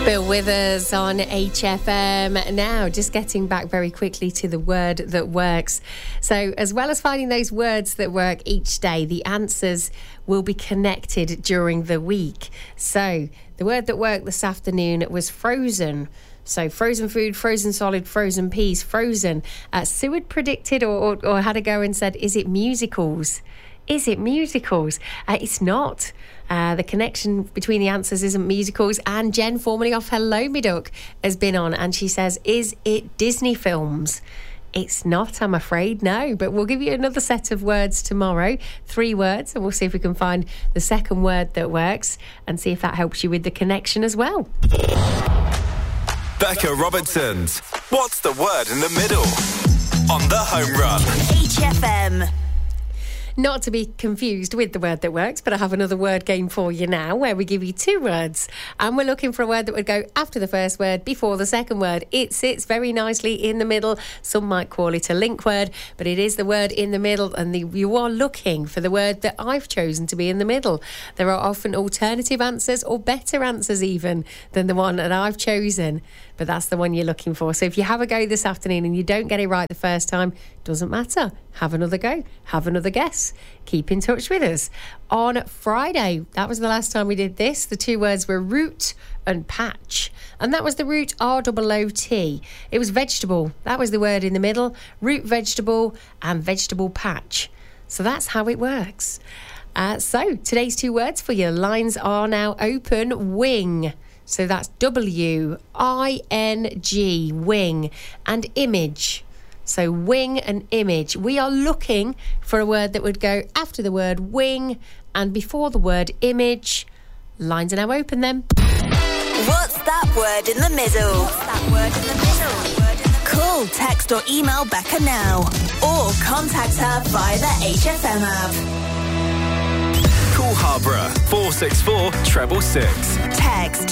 Bill Withers on HFM. Now, just getting back very quickly to the word that works. So, as well as finding those words that work each day, the answers will be connected during the week. So, the word that worked this afternoon was frozen. So, frozen food, frozen solid, frozen peas, frozen. Sue had predicted or had a go and said, is it musicals? Is it musicals? It's not. The connection between the answers isn't musicals. And Jen, formerly of Hello Me Duck, has been on and she says, is it Disney films? It's not, I'm afraid, no. But we'll give you another set of words tomorrow, 3 words, and we'll see if we can find the second word that works and see if that helps you with the connection as well. Becca Robertson's What's the Word in the Middle? On the Home Run. HFM. Not to be confused with the word that works, but I have another word game for you now where we give you 2 words and we're looking for a word that would go after the first word, before the second word. It sits very nicely in the middle. Some might call it a link word, but it is the word in the middle, and you are looking for the word that I've chosen to be in the middle. There are often alternative answers or better answers even than the one that I've chosen, but that's the one you're looking for. So if you have a go this afternoon and you don't get it right the first time, doesn't matter. Have another go. Have another guess. Keep in touch with us. On Friday, that was the last time we did this, the 2 words were root and patch. And that was the root, R-O-O-T. It was vegetable. That was the word in the middle. Root vegetable and vegetable patch. So that's how it works. So today's 2 words for you. Lines are now open. Wing. So that's W-I-N-G, wing, and image. So wing and image. We are looking for a word that would go after the word wing and before the word image. Lines are now open then. What's that word in the middle? What's that word in the middle? Call, text or email Becca now. Or contact her via the HFM app. Call Harborough 464 666. Text